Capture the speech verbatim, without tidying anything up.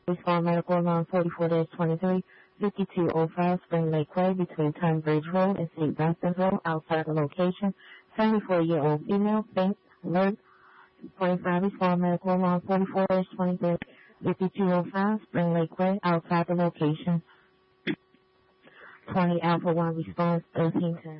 Respond medical alarm forty-four twenty-three, fifty-two oh five Spring Lake Way between Tunbridge Road and Saint Dunstan's Road outside the location. seventy-four-year-old female, faint, alert. forty-five Respond medical alarm forty-four twenty-three, fifty-two oh five Spring Lake Way outside the location. twenty Alpha one response thirteen ten.